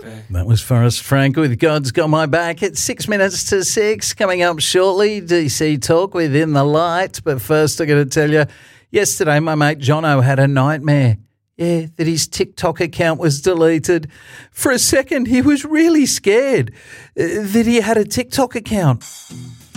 That was Forrest Frank with God's Got My Back. It's 6 minutes to 6. Coming up shortly, DC Talk with In the Light. But first, I'm going to tell you, yesterday my mate Jono had a nightmare. Yeah, that his TikTok account was deleted. For a second, he was really scared that he had a TikTok account.